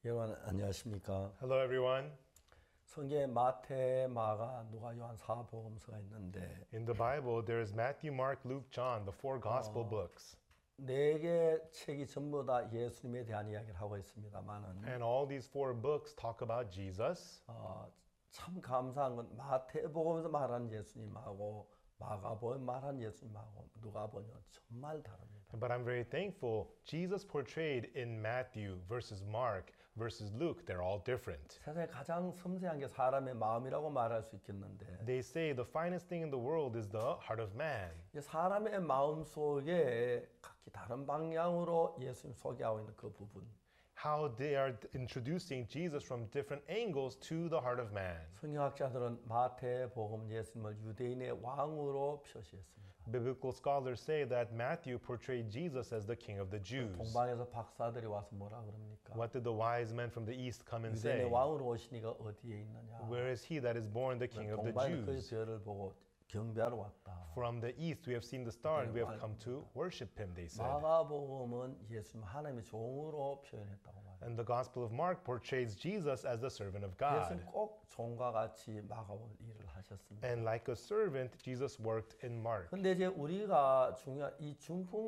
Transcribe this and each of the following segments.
여러분 안녕하십니까? Hello, everyone. 성경에 마태, 마가, 누가, 요한 사복음서가 있는데 In the Bible, there is Matthew, Mark, Luke, John, the four gospel books. 네 개 책이 전부 다 예수님에 대한 이야기를 하고 있습니다만은 And all these four books talk about Jesus. 참 감사한 건 마태복음에서 말하는 예수님하고 마가복음에 말하는 예수님하고 누가복음은 정말 다릅니다. But I'm very thankful. Jesus portrayed in Matthew versus Mark versus Luke, they're all different. 세상에 가장 섬세한 게 사람의 마음이라고 말할 수 있겠는데 They say the finest thing in the world is the heart of man. 사람의 마음 속에 각기 다른 방향으로 예수님 소개하고 있는 그 부분 How they are introducing Jesus from different angles to the heart of man. 성경학자들은 마태복음 예수님을 유대인의 왕으로 표시했습니다. Biblical scholars say that Matthew portrayed Jesus as the king of the Jews. 동방에서 박사들이 와서 뭐라 그럽니까? What did the wise men from the east come and 유대인의 say? 왕으로 오시니가 어디에 있느냐? Where is he that is born the king of the 동방에서 그 Jews? 별을 보고 경배하러 왔다. From the east we have seen the star and we have come to worship him, they said. 마가복음은 예수님 하나님의 종으로 표현했다고 말해요. And the Gospel of Mark portrays Jesus as the servant of 예수님 God. 꼭 종과 같이 마가복음 일을 하셨습니다. And like a servant, Jesus worked in Mark. 근데 이제 우리가 중요한 이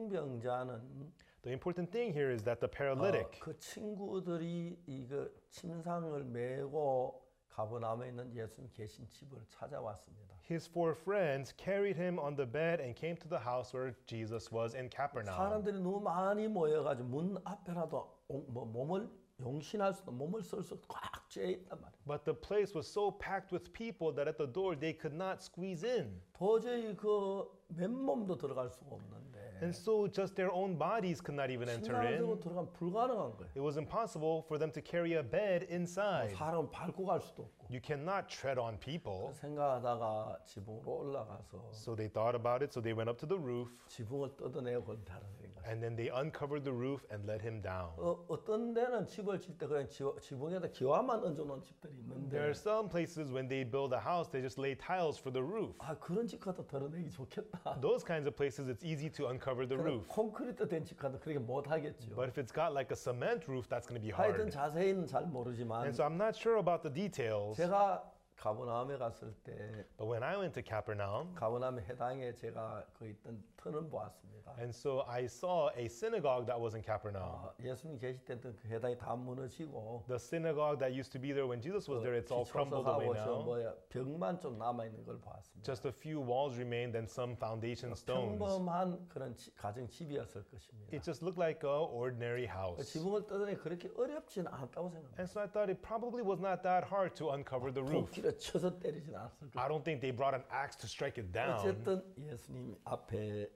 중풍병자는 The important thing here is that the paralytic, 그 친구들이 이거 침상을 메고 가버나움에 있는 예수님 계신 집을 찾아왔습니다. his four friends carried him on the bed and came to the house where Jesus was in Capernaum. 사람들이 너무 많이 모여가지고 문 앞에라도 몸을 용신할 수도 몸을 쓸 수도 꽉 쬐 있단 말이에요. But the place was so packed with people that at the door they could not squeeze in. 도저히 그 맨몸도 들어갈 수가 없는데 And so just their own bodies could not even enter 침상을 들고 in. 들어가면 불가능한 거예요. It was impossible for them to carry a bed inside. 사람을 밟고 갈 수도 없고 You cannot tread on people. 생각하다가 지붕으로 올라가서 So they thought about it, so they went up to the roof, 지붕을 뜯어내고 달아내린 거예요. and then they uncovered the roof and let him down. 어떤 데는 집을 질 때 그냥 지붕에다 기와만 얹어놓은 집들이 있는데 There are some places when they build a house, they just lay tiles for the roof. 그런 집 갖다 덜어내기 좋겠다. Those kinds of places, it's easy to uncover the roof. 콘크리트 된 집 갖다 그렇게 못 하겠죠. But if it's got like a cement roof, that's going to be 하여튼 hard. 자세히는 잘 모르지만 And so I'm not sure about the details, 제가 가버나움에 갔을 때 but when I went to Capernaum, 가버나움 해당에 제가 그 있던 터는 보았습니다. and so I saw a synagogue that was in Capernaum. 예수님 계실 때는 그 해당이 다 무너지고 The synagogue that used to be there when Jesus was there, it's all crumbled away 기초석하고 now. 벽만 좀 남아 있는 걸 보았습니다. Just a few walls remained and some foundation stones. 평범한 그런 가정 집이었을 것입니다. It just looked like a ordinary house. 지붕을 뜯어내기 그렇게 어렵지는 않았다고 생각합니다. And so I thought it probably was not that hard to uncover the roof. 도끼를 쳐서 때리진 않았을 거예요. I don't think they brought an axe to strike it down. 어쨌든 예수님 앞에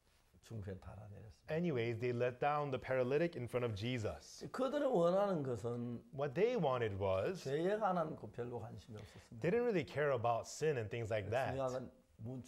중편 달아내렸습니다. Anyways, they let down the paralytic in front of Jesus. 그들은 원하는 것은 What they wanted was, 죄에 관한 거 별로 관심이 없었습니다. they didn't really care about sin and things like that. 중요한 건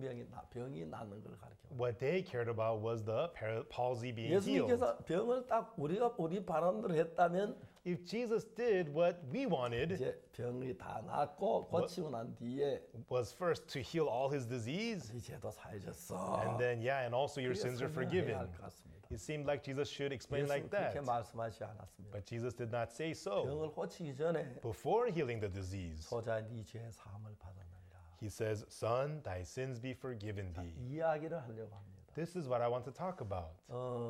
병이 낫는 걸 가르쳐. What they cared about was the palsy being healed. 예수님께서 병을 딱 우리 바람대로 했다면 If Jesus did what we wanted, 이제 병이 다 낫고 고치고 난 뒤에 was first to heal all his disease, 이 죄도 사해졌어. and then and also your sins are forgiven. 할것 같습니다. It seemed like Jesus should explain 예수님 like 그렇게 that. 말씀하지 않았습니다. But Jesus did not say so. 병을 고치기 전에 Before healing the disease, 소자 네 죄 사함을 받았느니라. he says, Son, thy sins be forgiven thee. 이야기를 하려고 합니다. This is what I want to talk about.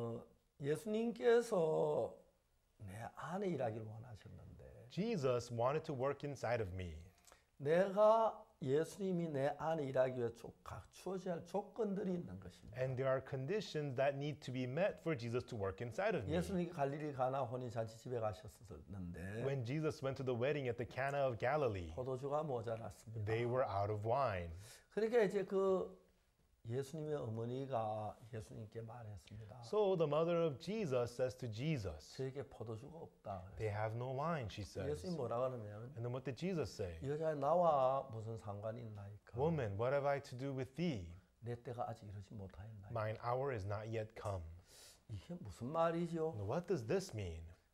예수님께서 내 안에 일하기를 원하셨는데 Jesus wanted to work inside of me. 내가 예수님이 내 안에 일하기 위해 갖추어져야 할 조건들이 있는 것입니다. And there are conditions that need to be met for Jesus to work inside of me. 예수님이 갈릴리 가나 혼인잔치집에 가셨었는데 When Jesus went to the wedding at the Cana of Galilee, 포도주가 모자랐습니다. they were out of wine. 그러니까 이제 그 예수님의 어머니가 예수님께 말했습니다. So the mother of Jesus says to Jesus, 저에게 포도주가 없다. they have no wine, she says. 예수님 뭐라고 하냐면 And then what did Jesus say? 여자 나와 무슨 상관이 있나이까? Woman, what have I to do with thee? 내 때가 아직 이르지 못하였나이까? Mine hour is not yet come. 이게 무슨 말이죠? What does this mean?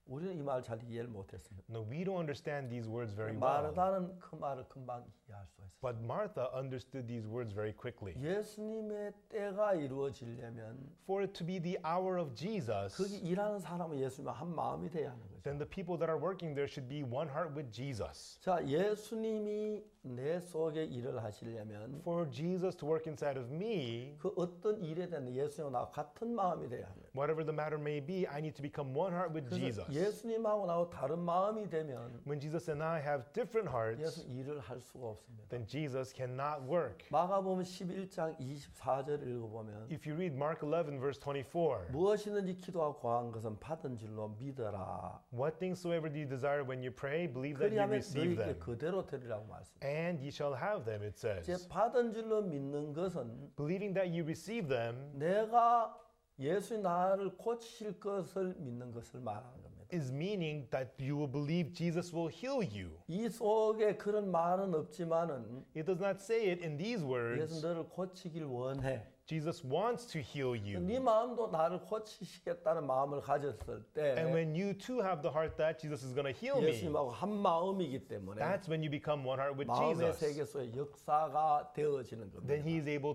우리는 이 말 잘 이해를 못했습니다. No, we don't understand these words very well. 마르다는 그 말을 금방 이해할 수가 있어요. But Martha understood these words very quickly. 예수님의 때가 이루어지려면 For it to be the hour of 거기 Jesus, 일하는 사람은 예수님과 한 마음이 돼야 하는 거죠. then the people that are working there should be one heart with Jesus. 자, 예수님이 내 속에 일을 하시려면 For Jesus to work inside of me, 그 어떤 일에 대한 예수님과 나와 같은 마음이 돼야 합니다. whatever the matter may be, I need to become one heart with 그래서 Jesus. 예수님하고 나하고 다른 마음이 되면 When Jesus and I have different hearts, 예수 일을 할 수가 없습니다. then Jesus cannot work. 마가복음 11장 24절 읽어보면 If you read Mark 11, verse 24, 무엇이든지 기도하고 구한 것은 받은 줄로 믿어라. what things soever do you desire when you pray, believe that you 그리하면 receive 너희에게 them, 그대로 되리라고 말씀합니다. and ye shall have them, it 이제 says. 받은 줄로 믿는 것은 Believing that you receive them 내가 예수님 나를 고치실 것을 믿는 것을 말하는 겁니다. is meaning that you will believe Jesus will heal you. 이 속에 그런 말은 없지만은 It does not say it in these 예수 words. 너를 고치길 원해. Jesus wants to heal you. 네 마음도 나를 고치시겠다는 마음을 가졌을 And 때 when you too have the heart that Jesus is going to heal me, 예수님하고 한 마음이기 때문에 that's when you become one heart with 마음의 Jesus. 세계 속에 역사가 되어지는 겁니다. Then he is able